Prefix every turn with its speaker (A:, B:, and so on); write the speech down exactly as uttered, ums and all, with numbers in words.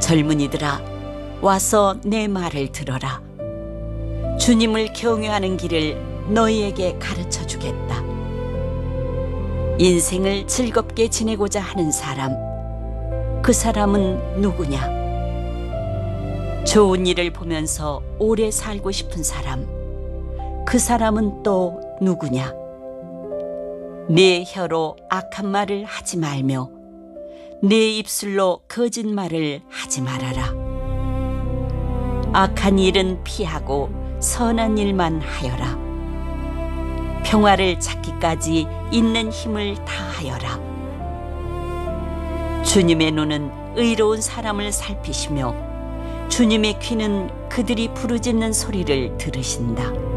A: 젊은이들아, 와서 내 말을 들어라. 주님을 경외하는 길을 너희에게 가르쳐 주겠다. 인생을 즐겁게 지내고자 하는 사람, 그 사람은 누구냐? 좋은 일을 보면서 오래 살고 싶은 사람, 그 사람은 또 누구냐? 네 혀로 악한 말을 하지 말며 네 입술로 거짓말을 하지 말아라. 악한 일은 피하고 선한 일만 하여라. 평화를 찾기까지 있는 힘을 다하여라. 주님의 눈은 의로운 사람을 살피시며 주님의 귀는 그들이 부르짖는 소리를 들으신다.